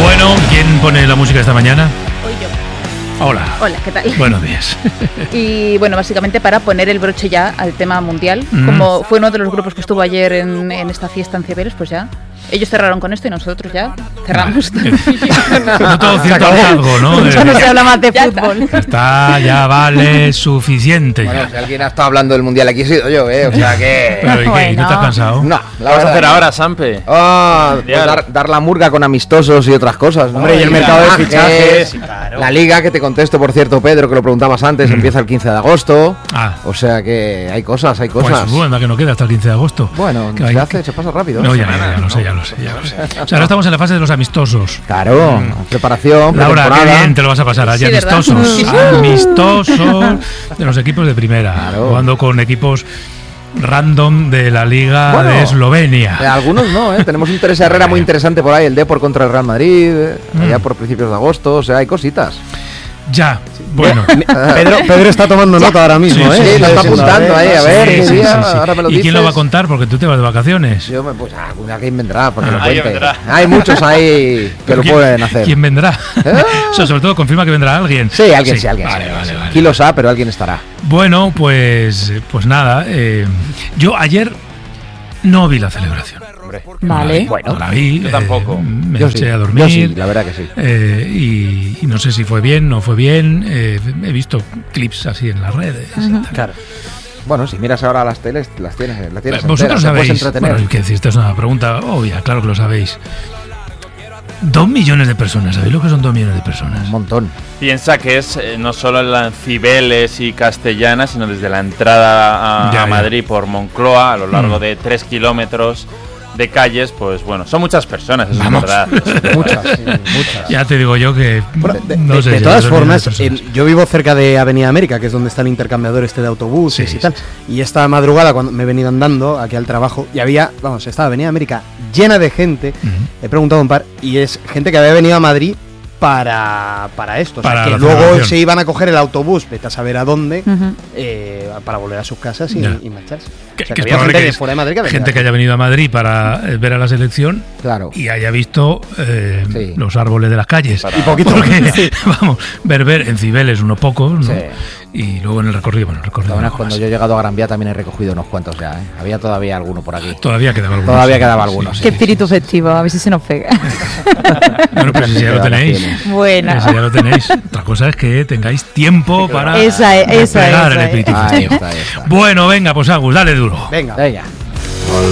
Bueno, ¿quién pone la música esta mañana? Hoy yo. Hola. Hola, ¿qué tal? Buenos días. Y bueno, básicamente para poner el broche ya al tema mundial, como fue uno de los grupos que estuvo ayer en esta fiesta en Cibeles, pues ya ellos cerraron con esto y nosotros ya cerramos. No todo cierto algo, ¿no? Ya no se habla más de fútbol. Está, ya vale suficiente. Bueno, Ya. si alguien ha estado hablando del mundial aquí he sido yo, o sea que... Pero ¿y qué? Bueno. ¿No te has cansado? No, ¿Qué vas a hacer ahora, Sampe? Pues dar la murga con amistosos y otras cosas, ¿no? Hombre, y el mercado de fichajes, claro. La liga, que te contesto, por cierto, Pedro, que lo preguntabas antes, empieza el 15 de agosto. Ah. O sea que hay cosas. Pues bueno, que no queda hasta el 15 de agosto. Bueno, Que se pasa rápido. No, ya lo sé. O sea, ahora estamos en la fase de los amistosos. Claro, preparación, Laura, qué pretemporada. bien te lo vas a pasar allí, Sí, ¿verdad? amistosos. Amistosos de los equipos de primera. Claro. Jugando con equipos random de la Liga Bueno, de Eslovenia. Algunos no, Tenemos un Teresa Herrera muy interesante por ahí, el Depor contra el Real Madrid, allá por principios de agosto, o sea, hay cositas. Ya, bueno. Pedro está tomando nota ahora mismo, Sí, Sí, lo está apuntando ahí, a ver, Sí, qué sí, día, sí. ahora me lo ¿Y quién lo va a dices. contar? Porque tú te vas de vacaciones. Yo pues alguien vendrá, porque lo Alguien cuente. vendrá. Hay muchos ahí que lo ¿Quién- pueden hacer. ¿Quién vendrá? ¿Eh? O sea, sobre todo confirma que vendrá alguien. Sí, alguien. Vale. Kilos A, pero alguien estará. Bueno, pues nada. Yo ayer no vi la celebración. Vale. Bueno, no la vi. Yo tampoco. Me Yo eché sí, a dormir. yo sí, la verdad que sí. Y no sé si fue bien, no fue bien. He visto clips así en las redes. y tal. Claro. Bueno, si miras ahora las teles, la tienes Vosotros enteras, te sabéis. puedes entretener. Bueno, que decir, esta es una pregunta obvia, claro que lo sabéis. 2 millones de personas, ¿sabéis lo que son 2 millones de personas? Un montón. Piensa que es no solo en la Cibeles y Castellana, sino desde la entrada Ya. a Madrid por Moncloa, a lo largo de 3 kilómetros de calles, pues bueno, son muchas personas, eso Vamos. es verdad. Muchas. Ya te digo yo que Bueno, no sé de si todas 2 millones formas, de personas. yo vivo cerca de Avenida América, que es donde está el intercambiador este de autobuses Sí, y tal. Y esta madrugada, cuando me he venido andando aquí al trabajo, y estaba Avenida América llena de gente. He preguntado a un par, y es gente que había venido a Madrid para esto. O sea, Para que la luego celebración. se iban a coger el autobús, vete a saber a dónde, Ujú. para volver a sus casas y Ya. marcharse. Que O sea, es había probable gente que de es fuera de Madrid que venía. gente que haya venido a Madrid para ver a la selección Claro. y haya visto Sí. los árboles de las calles. Y poquito. Porque, vamos, ver en Cibeles unos pocos, ¿no? Sí. Y luego en el recorrido, La verdad es algo cuando más. yo he llegado a Gran Vía también he recogido unos cuantos ya, Había todavía alguno por aquí. Todavía quedaba algunos. Todavía quedaba algunos, Sí, Qué sí, espíritu festivo, a ver si se nos pega. Bueno, pues si ya lo tenéis. Buena. Eso ya lo tenéis. Otra cosa es que tengáis tiempo para Esa es, desplegar el esa es. espíritu Ahí festivo. está, ahí está. Bueno, venga, pues Agus, dale duro. Venga. Venga.